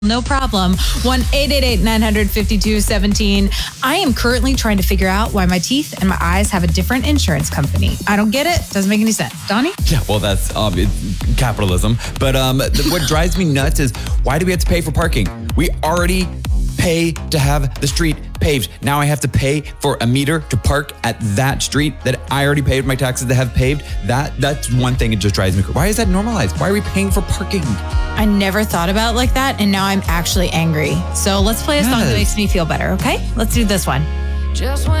No problem. 1-888-900-5217. I am currently trying to figure out why my teeth and my eyes have a different insurance company. I don't get it. Doesn't make any sense. Donnie? Yeah, well, that's obvious capitalism. But what drives me nuts is why do we have to pay for parking? We already pay to have the street paved. Now I have to pay for a meter to park at that street that I already paid my taxes to have paved. That's one thing. It just drives me crazy. Why is that normalized? Why are we paying for parking? I never thought about it like that, and now I'm actually angry. So let's play a song that makes me feel better, okay? Let's do this one. Just when